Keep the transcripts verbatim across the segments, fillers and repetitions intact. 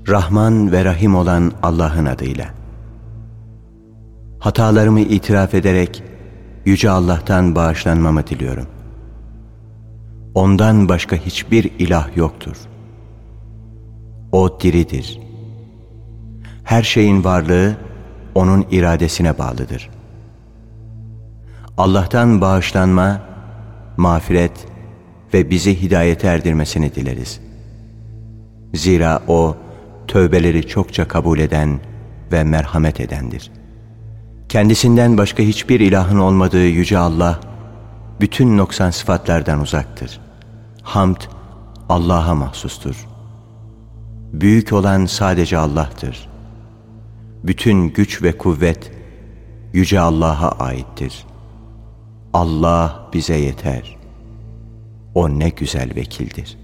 Rahman ve Rahim olan Allah'ın adıyla. Hatalarımı itiraf ederek Yüce Allah'tan bağışlanmamı diliyorum. Ondan başka hiçbir ilah yoktur. O diridir. Her şeyin varlığı O'nun iradesine bağlıdır. Allah'tan bağışlanma, mağfiret ve bizi hidayete erdirmesini dileriz. Zira O, tövbeleri çokça kabul eden ve merhamet edendir. Kendisinden başka hiçbir ilahın olmadığı Yüce Allah, bütün noksan sıfatlardan uzaktır. Hamd, Allah'a mahsustur. Büyük olan sadece Allah'tır. Bütün güç ve kuvvet, Yüce Allah'a aittir. Allah bize yeter. O ne güzel vekildir.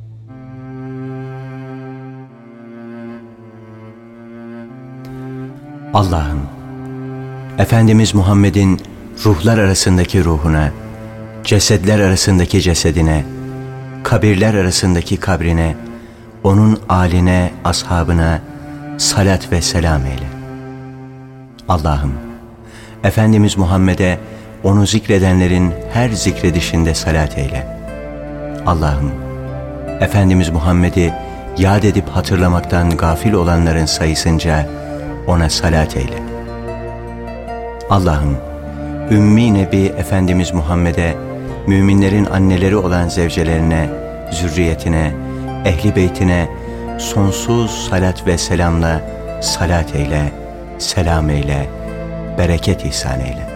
Allah'ım, Efendimiz Muhammed'in ruhlar arasındaki ruhuna, cesedler arasındaki cesedine, kabirler arasındaki kabrine, onun âline, ashabına salat ve selam eyle. Allah'ım, Efendimiz Muhammed'e onu zikredenlerin her zikredişinde salat eyle. Allah'ım, Efendimiz Muhammed'i yad edip hatırlamaktan gafil olanların sayısınca ona salat eyle. Allah'ım, Ümmi Nebi Efendimiz Muhammed'e, müminlerin anneleri olan zevcelerine, zürriyetine, ehli beytine sonsuz salat ve selamla salat eyle, selam eyle, bereket ihsan eyle.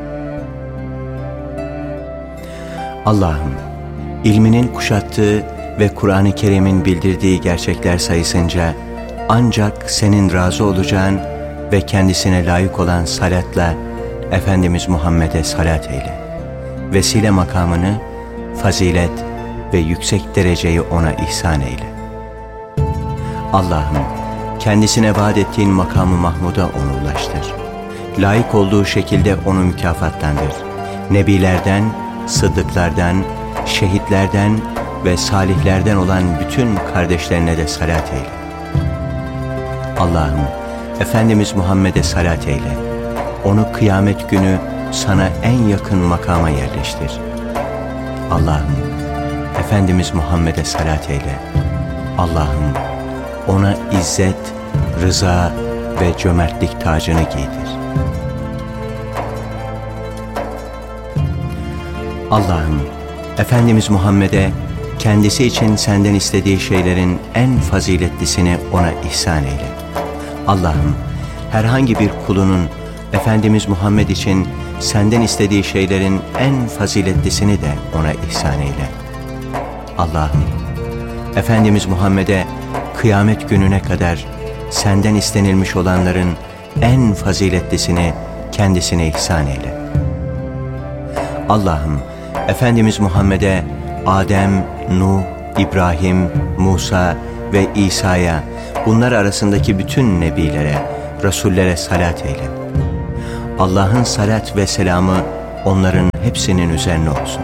Allah'ım, ilminin kuşattığı ve Kur'an-ı Kerim'in bildirdiği gerçekler sayısınca ancak senin razı olacağın ve kendisine layık olan salatla Efendimiz Muhammed'e salat eyle. Vesile makamını, fazilet ve yüksek dereceyi ona ihsan eyle. Allah'ım, kendisine vaat ettiğin makamı Mahmud'a onu ulaştır. Layık olduğu şekilde onu mükafatlandır. Nebilerden, sıddıklardan, şehitlerden ve salihlerden olan bütün kardeşlerine de salat eyle. Allah'ım, Efendimiz Muhammed'e salat eyle. Onu kıyamet günü sana en yakın makama yerleştir. Allah'ım, Efendimiz Muhammed'e salat eyle. Allah'ım, ona izzet, rıza ve cömertlik tacını giydir. Allah'ım, Efendimiz Muhammed'e kendisi için senden istediği şeylerin en faziletlisini ona ihsan eyle. Allah'ım, herhangi bir kulunun Efendimiz Muhammed için senden istediği şeylerin en faziletlisini de ona ihsan eyle. Allah'ım, Efendimiz Muhammed'e kıyamet gününe kadar senden istenilmiş olanların en faziletlisini kendisine ihsan eyle. Allah'ım, Efendimiz Muhammed'e Adem, Nuh, İbrahim, Musa ve İsa'ya, bunlar arasındaki bütün nebilere, rasullere salat eyle. Allah'ın salat ve selamı onların hepsinin üzerine olsun.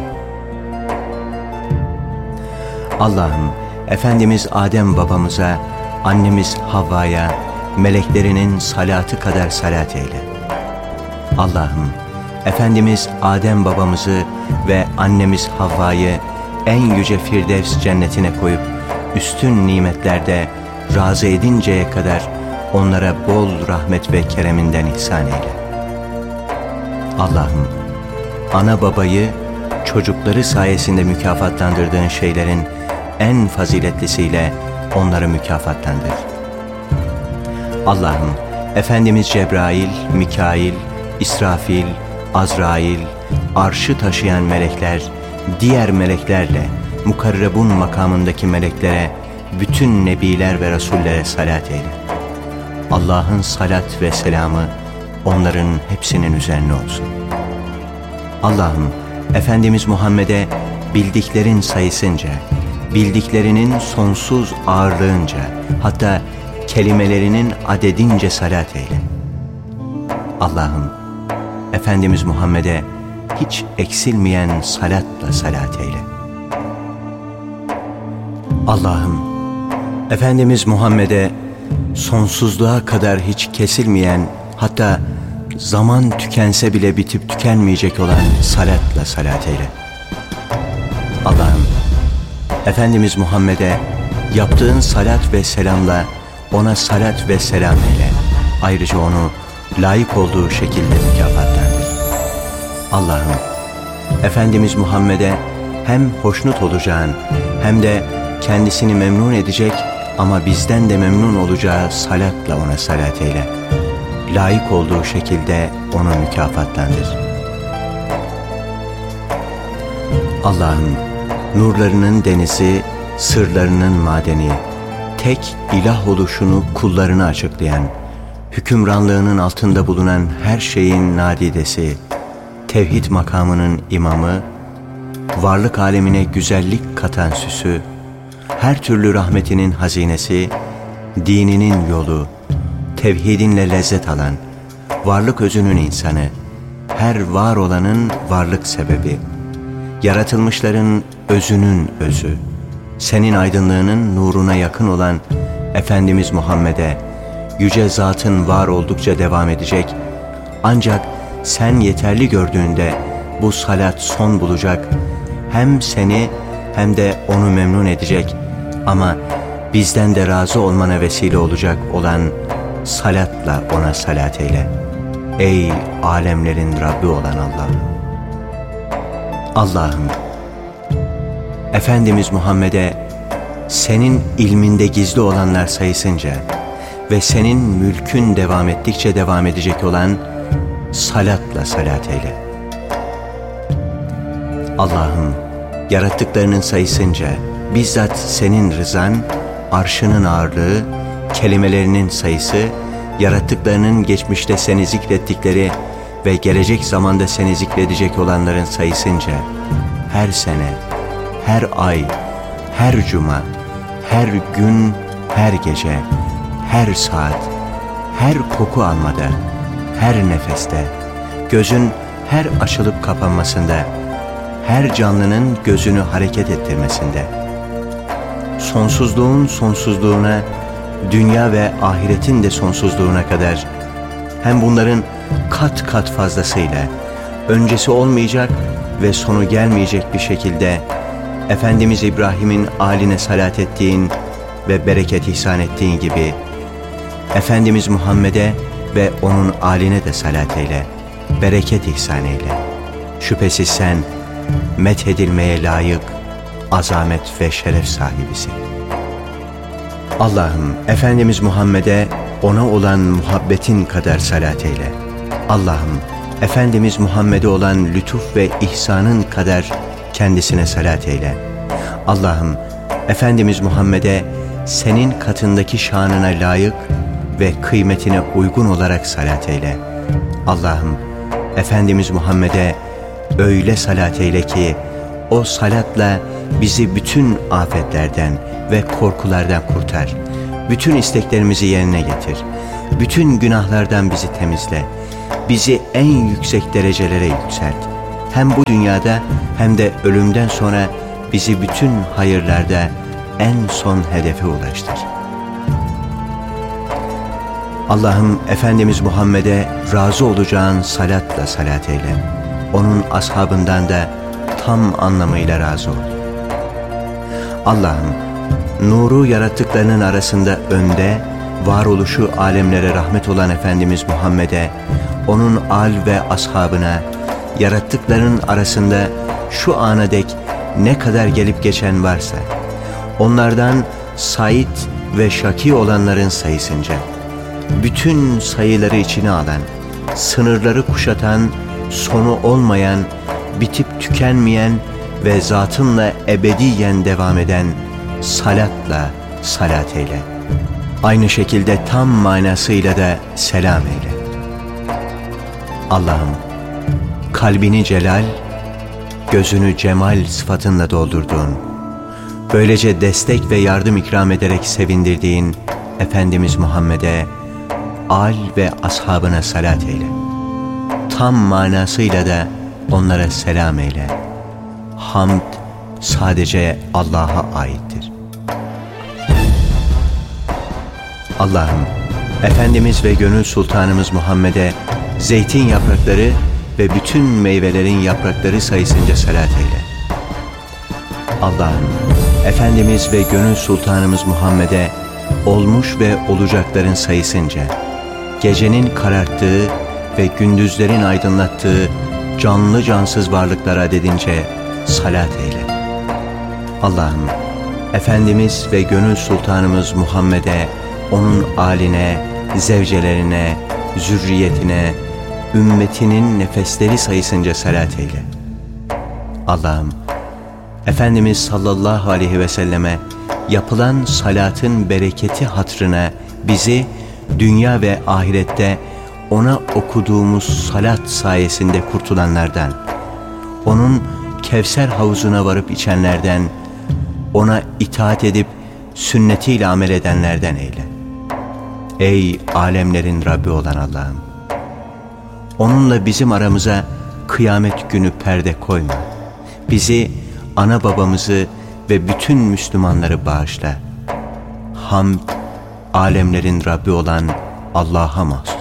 Allah'ım, Efendimiz Adem babamıza, annemiz Havva'ya, meleklerinin salatı kadar salat eyle. Allah'ım, Efendimiz Adem babamızı ve annemiz Havva'yı en yüce Firdevs cennetine koyup üstün nimetlerde razı edinceye kadar onlara bol rahmet ve kereminden ihsan eyle. Allah'ım, ana babayı çocukları sayesinde mükafatlandırdığın şeylerin en faziletlisiyle onları mükafatlandır. Allah'ım, Efendimiz Cebrail, Mikail, İsrafil, Azrail, arşı taşıyan melekler, diğer meleklerle, mukarrebun makamındaki meleklere, bütün nebiler ve rasullere salat eyle. Allah'ın salat ve selamı onların hepsinin üzerine olsun. Allah'ım, Efendimiz Muhammed'e bildiklerin sayısınca, bildiklerinin sonsuz ağırlığınca, hatta kelimelerinin adedince salat eyle. Allah'ım, Efendimiz Muhammed'e hiç eksilmeyen salatla salat eyle. Allah'ım, Efendimiz Muhammed'e sonsuzluğa kadar hiç kesilmeyen, hatta zaman tükense bile bitip tükenmeyecek olan salatla salat eyle. Allah'ım, Efendimiz Muhammed'e yaptığın salat ve selamla ona salat ve selam eyle. Ayrıca onu layık olduğu şekilde mükafatlandır. Allah'ım, Efendimiz Muhammed'e hem hoşnut olacağın hem de kendisini memnun edecek ama bizden de memnun olacağı salatla ona salat eyle. Layık olduğu şekilde onu mükafatlandır. Allah'ım, nurlarının denizi, sırlarının madeni, tek ilah oluşunu kullarına açıklayan, hükümranlığının altında bulunan her şeyin nadidesi, tevhid makamının imamı, varlık alemine güzellik katan süsü, her türlü rahmetinin hazinesi, dininin yolu, tevhidinle lezzet alan, varlık özünün insanı, her var olanın varlık sebebi, yaratılmışların özünün özü, senin aydınlığının nuruna yakın olan Efendimiz Muhammed'e, yüce zatın var oldukça devam edecek, ancak sen yeterli gördüğünde bu salat son bulacak, hem seni hem de onu memnun edecek ama bizden de razı olmana vesile olacak olan salatla ona salat eyle. Ey alemlerin Rabbi olan Allah'ım! Allah'ım, Efendimiz Muhammed'e senin ilminde gizli olanlar sayısınca ve senin mülkün devam ettikçe devam edecek olan salatla salat eyle. Allah'ım, yarattıklarının sayısınca bizzat senin rızan, arşının ağırlığı, kelimelerinin sayısı, yarattıklarının geçmişte seni zikrettikleri ve gelecek zamanda seni zikredecek olanların sayısınca her sene, her ay, her cuma, her gün, her gece, her saat, her koku almada, her nefeste, gözün her açılıp kapanmasında, her canlının gözünü hareket ettirmesinde, sonsuzluğun sonsuzluğuna, dünya ve ahiretin de sonsuzluğuna kadar, hem bunların kat kat fazlasıyla, öncesi olmayacak ve sonu gelmeyecek bir şekilde, Efendimiz İbrahim'in âline salat ettiğin ve bereket ihsan ettiğin gibi, Efendimiz Muhammed'e ve onun âline de salat eyle, bereket ihsan eyle. Şüphesiz sen, methedilmeye layık, azamet ve şeref sahibisin. Allah'ım, Efendimiz Muhammed'e ona olan muhabbetin kadar salat eyle. Allah'ım, Efendimiz Muhammed'e olan lütuf ve ihsanın kadar kendisine salat eyle. Allah'ım, Efendimiz Muhammed'e senin katındaki şanına layık ve kıymetine uygun olarak salat eyle. Allah'ım, Efendimiz Muhammed'e öyle salat eyle ki o salatla bizi bütün afetlerden ve korkulardan kurtar. Bütün isteklerimizi yerine getir. Bütün günahlardan bizi temizle. Bizi en yüksek derecelere yükselt. Hem bu dünyada hem de ölümden sonra bizi bütün hayırlarda en son hedefe ulaştır. Allah'ım, Efendimiz Muhammed'e razı olacağın salatla salat eyle. Onun ashabından da tam anlamıyla razı ol. Allah'ım, nuru yarattıklarının arasında önde, varoluşu alemlere rahmet olan Efendimiz Muhammed'e, onun âl ve ashabına, yarattıklarının arasında şu ana dek ne kadar gelip geçen varsa, onlardan Said ve Şaki olanların sayısınca, bütün sayıları içine alan, sınırları kuşatan, sonu olmayan, bitip tükenmeyen ve zatınla ebediyen devam eden salatla salat eyle. Aynı şekilde tam manasıyla da selam eyle. Allah'ım, kalbini celal, gözünü cemal sıfatınla doldurduğun, böylece destek ve yardım ikram ederek sevindirdiğin Efendimiz Muhammed'e, âl ve ashabına salat eyle. Tam manasıyla da onlara selam eyle. Hamd sadece Allah'a aittir. Allah'ım, Efendimiz ve gönül sultanımız Muhammed'e zeytin yaprakları ve bütün meyvelerin yaprakları sayısınca salat eyle. Allah'ım, Efendimiz ve gönül sultanımız Muhammed'e olmuş ve olacakların sayısınca, gecenin kararttığı ve gündüzlerin aydınlattığı canlı cansız varlıklar adedince salat eyle. Allah'ım, Efendimiz ve gönül sultanımız Muhammed'e, onun âline, zevcelerine, zürriyetine, ümmetinin nefesleri sayısınca salat eyle. Allah'ım, Efendimiz sallallahu aleyhi ve selleme yapılan salatın bereketi hatrına bizi dünya ve ahirette ona okuduğumuz salat sayesinde kurtulanlardan, onun Kevser havuzuna varıp içenlerden, ona itaat edip sünnetiyle amel edenlerden eyle. Ey alemlerin Rabbi olan Allah'ım! Onunla bizim aramıza kıyamet günü perde koyma. Bizi, ana babamızı ve bütün Müslümanları bağışla. Hamd, alemlerin Rabbi olan Allah'a mahsus.